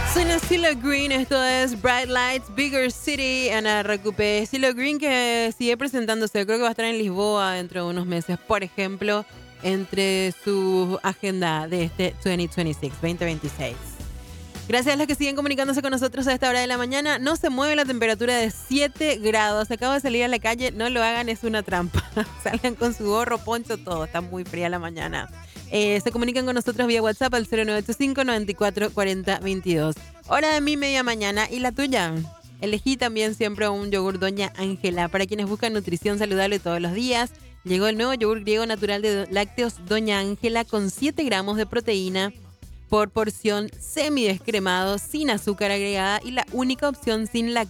Suena CeeLo Green, esto es Bright Lights, Bigger City, Ana Recupé. CeeLo Green que sigue presentándose, creo que va a estar en Lisboa dentro de unos meses, por ejemplo, entre su agenda de este 2026. Gracias a los que siguen comunicándose con nosotros a esta hora de la mañana. No se mueve la temperatura de 7 grados. Acabo de salir a la calle, no lo hagan, es una trampa. Salgan con su gorro, poncho, todo. Está muy fría la mañana. Se comunican con nosotros vía WhatsApp al 0985 94 40 22. Hora de mi media mañana. ¿Y la tuya? Elegí también siempre un yogur Doña Ángela. Para quienes buscan nutrición saludable todos los días, llegó el nuevo yogur griego natural de lácteos Doña Ángela con 7 gramos de proteína por porción, semidescremado, sin azúcar agregada y la única opción sin lactosa